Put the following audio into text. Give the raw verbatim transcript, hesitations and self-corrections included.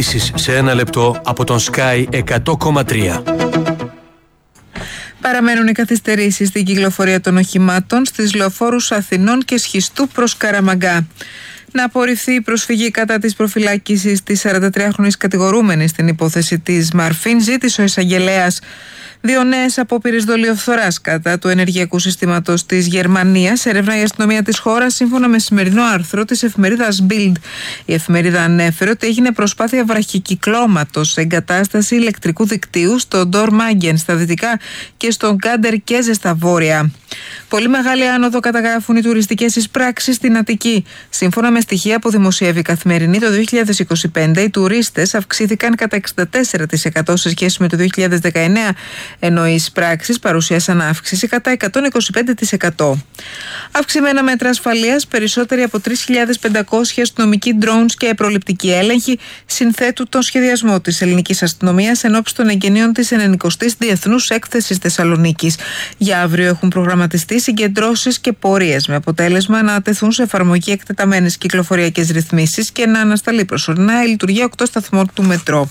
Ειδήσεις σε ένα λεπτό από τον Sky εκατό κόμμα τρία. Παραμένουν οι καθυστερήσεις στην κυκλοφορία των οχημάτων στις λεωφόρους Αθηνών και Σχιστού προς Καραμαγκά. Να απορριφθεί η προσφυγή κατά της προφυλάκησης της σαραντατριάχρονης κατηγορούμενης στην υπόθεση της Μαρφίν, ζήτησε ο εισαγγελέας δύο νέες απόπειρες δολιοφθοράς κατά του ενεργειακού συστήματος της Γερμανίας. Ερευνά η αστυνομία της χώρας, σύμφωνα με σημερινό άρθρο της εφημερίδας Bild. Η εφημερίδα ανέφερε ότι έγινε προσπάθεια βραχικυκλώματος σε εγκατάσταση ηλεκτρικού δικτύου στο Ντορ Μάγκεν στα δυτικά και στον Κάντερ Κέζε στα βόρεια. Πολύ μεγάλη άνοδο καταγράφουν οι τουριστικές εισπράξεις στην Αττική. Σύμφωνα με στοιχεία που δημοσιεύει η Καθημερινή, το δύο χιλιάδες είκοσι πέντε οι τουρίστες αυξήθηκαν κατά εξήντα τέσσερα τοις εκατό σε σχέση με το δύο χιλιάδες δεκαεννέα, ενώ οι εισπράξεις παρουσίασαν αύξηση κατά εκατόν είκοσι πέντε τοις εκατό. Αυξημένα μέτρα ασφαλείας, περισσότεροι από τρεις χιλιάδες πεντακόσιοι αστυνομικοί drones και προληπτικοί έλεγχοι συνθέτουν τον σχεδιασμό της ελληνικής αστυνομίας εν ώψη των εγγενείων της ενενηκοστής Διεθνούς Έκθεσης Θεσσαλονίκης. Για αύριο έχουν προγραμματιστεί συγκεντρώσεις και πορείες, με αποτέλεσμα να τεθούν σε εφαρμογή εκτεταμένες κυκλοφοριακές ρυθμίσεις και να ανασταλεί προσωρινά η λειτουργία οκτώ σταθμών του μετρό.